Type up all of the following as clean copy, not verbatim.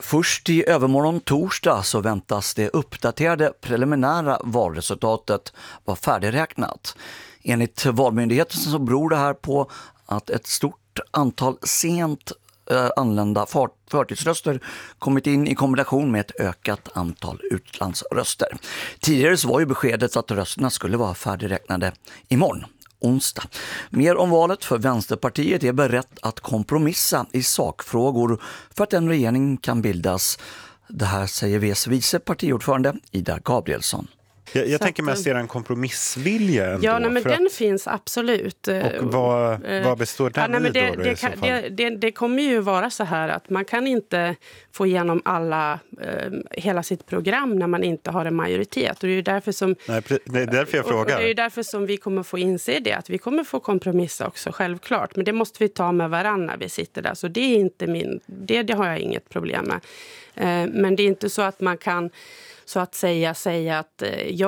Först i övermorgon torsdag så väntas det uppdaterade preliminära valresultatet vara färdigräknat. Enligt Valmyndigheten så beror det här på att ett stort antal sent anlända förtidsröster kommit in i kombination med ett ökat antal utlandsröster. Tidigare så var ju beskedet att rösterna skulle vara färdigräknade imorgon, onsdag. Mer om valet för Vänsterpartiet är berett att kompromissa i sakfrågor för att en regering kan bildas. Det här säger Vs vice partiordförande Ida Gabrielsson. Jag tänker mest är en kompromissvilja ändå. Ja, men den finns absolut. Och vad består den i då? Det kommer ju vara så här att man kan inte få igenom hela sitt program när man inte har en majoritet. Och det är ju därför som... Nej, det är därför jag frågar. Det är ju därför som vi kommer få inse det. Att vi kommer få kompromissa också, självklart. Men det måste vi ta med varandra när vi sitter där. Så det är inte det har jag inget problem med. Men det är inte så att man kan... Så att säga att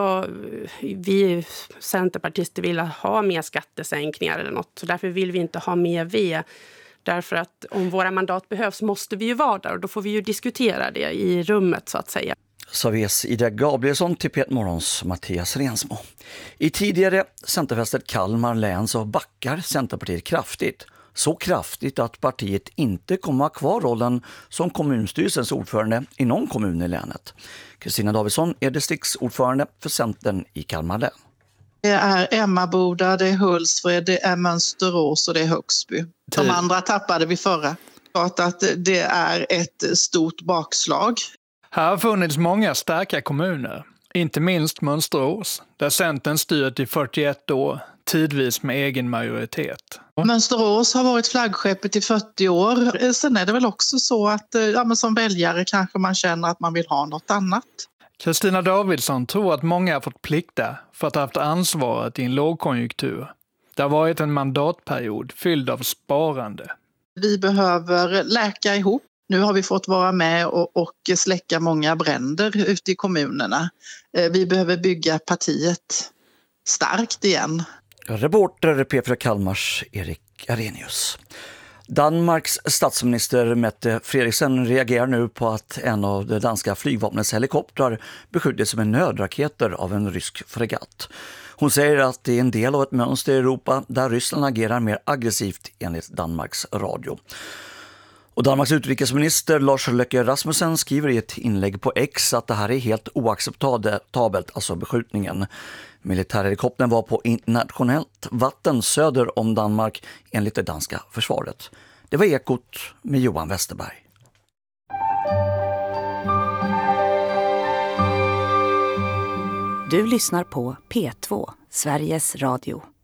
vi centerpartister vill ha mer skattesänkningar eller något. Så därför vill vi inte ha mer V. Därför att om våra mandat behövs måste vi ju vara där. Och då får vi ju diskutera det i rummet så att säga. Så ves Ida Gabrielsson till Pet Morgons Mattias Rensmo. I tidigare Centerfästet Kalmar län så backar Centerpartiet kraftigt. Så kraftigt att partiet inte kommer ha kvar rollen som kommunstyrelsens ordförande i någon kommun i länet. Kristina Davidsson är distriktsordförande för Centern i Kalmar län. Det är Emmaboda, det är Hultsfred, det är Mönsterås och det är Högsby. De andra tappade vi förra. Att det är ett stort bakslag. Här har funnits många starka kommuner, inte minst Mönsterås, där Centern styrt i 41 år, tidvis med egen majoritet. Mönsterås har varit flaggskeppet i 40 år. Sen är det väl också så att som väljare kanske man känner att man vill ha något annat. Kristina Davidsson tror att många har fått plikta för att ha haft ansvaret i en lågkonjunktur. Det har varit en mandatperiod fylld av sparande. Vi behöver läka ihop. Nu har vi fått vara med och släcka många bränder ute i kommunerna. Vi behöver bygga partiet starkt igen. Reporter P4 Kalmars Erik Arrhenius. Danmarks statsminister Mette Frederiksen reagerar nu på att en av det danska flygvapnets helikoptrar beskjutits med nödraketer av en rysk fregatt. Hon säger att det är en del av ett mönster i Europa där Ryssland agerar mer aggressivt enligt Danmarks radio. Och Danmarks utrikesminister Lars Løkke Rasmussen skriver i ett inlägg på X att det här är helt oacceptabelt, alltså beskjutningen. Militärhelikoptern var på internationellt vatten söder om Danmark enligt det danska försvaret. Det var Ekot med Johan Westerberg. Du lyssnar på P2, Sveriges Radio.